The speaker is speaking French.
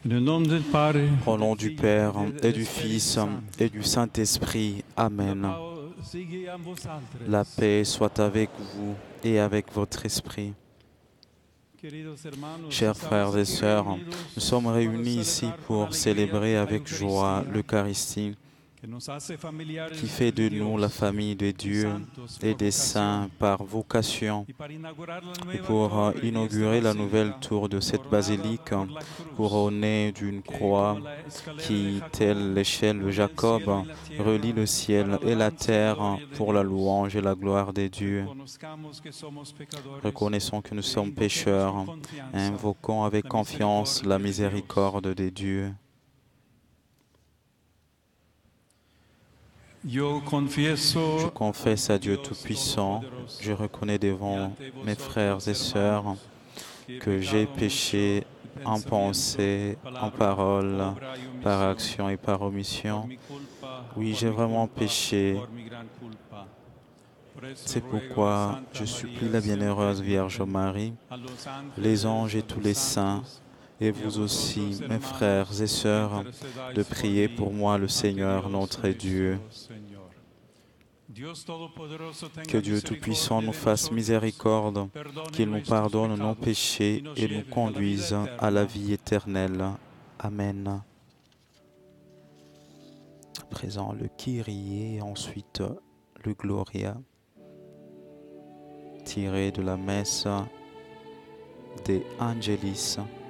Au nom du Père et du Fils et du Saint-Esprit. Amen. La paix soit avec vous et avec votre esprit. Chers frères et sœurs, nous sommes réunis ici pour célébrer avec joie l'Eucharistie qui fait de nous la famille de Dieu et des saints par vocation. Et pour inaugurer la nouvelle tour de cette basilique, couronnée d'une croix qui, telle l'échelle de Jacob, relie le ciel et la terre pour la louange et la gloire des dieux. Reconnaissons que nous sommes pécheurs et invoquons avec confiance la miséricorde des dieux. Je confesse à Dieu Tout-Puissant, je reconnais devant mes frères et sœurs que j'ai péché en pensée, en parole, par action et par omission. Oui, j'ai vraiment péché. C'est pourquoi je supplie la bienheureuse Vierge Marie, les anges et tous les saints, et vous aussi, mes frères et sœurs, de prier pour moi le Seigneur notre Dieu. Que Dieu Tout-Puissant nous fasse miséricorde, qu'il nous pardonne nos péchés et nous conduise à la vie éternelle. Amen. À présent, le Kyrie et ensuite le Gloria, tiré de la messe De Angelis.